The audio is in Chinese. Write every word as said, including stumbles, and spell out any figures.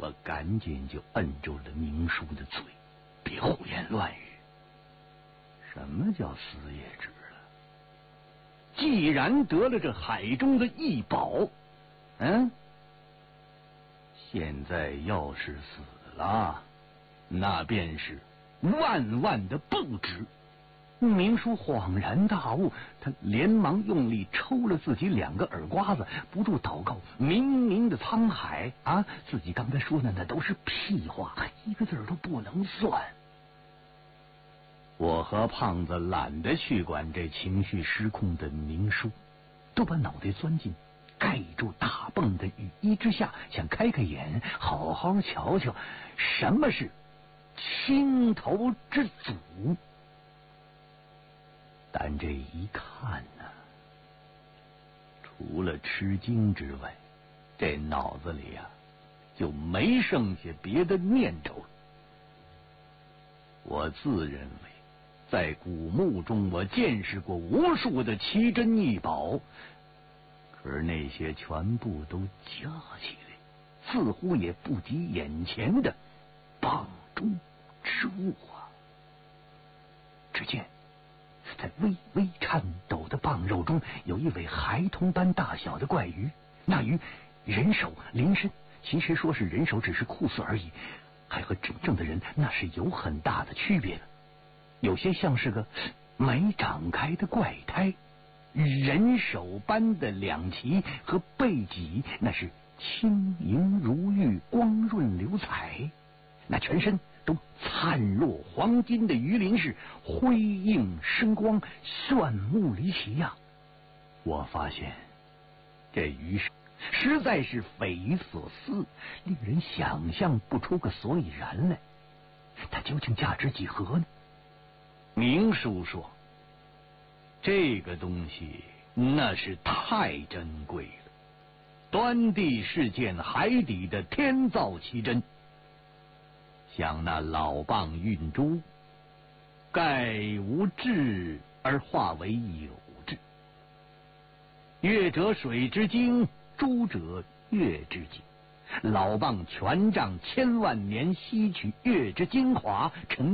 我赶紧就摁住了明叔的嘴，别胡言乱语。什么叫死也值了？既然得了这海中的异宝，嗯，现在要是死了，那便是万万的不值。明叔恍然大悟，他连忙用力抽了自己两个耳刮子，不住祷告：冥冥的沧海啊，自己刚才说的那都是屁话，一个字儿都不能算。我和胖子懒得去管这情绪失控的明叔，都把脑袋钻进盖住大泵的雨衣之下，想开开眼，好好瞧瞧什么是青头之祖。但这一看呢、啊，除了吃惊之外，这脑子里啊就没剩下别的念头了。我自认为在古墓中我见识过无数的奇珍异宝，可是那些全部都加起来似乎也不及眼前的蚌中之物啊。只见在微微颤抖的蚌肉中，有一尾孩童般大小的怪鱼，那鱼人手鳞身，其实说是人手只是酷似而已，还和真正的人那是有很大的区别的。有些像是个没长开的怪胎，人手般的两鳍和背脊那是轻盈如玉，光润流彩，那全身都灿若黄金的鱼鳞是辉映生光，炫目离奇呀、啊！我发现这鱼实在是匪夷所思，令人想象不出个所以然来。它究竟价值几何呢？明叔说，这个东西那是太珍贵了，端地是件海底的天造奇珍。像那老蚌运珠，盖无质而化为有质，月者水之精，珠者月之精。老蚌全仗千万年吸取月之精华，成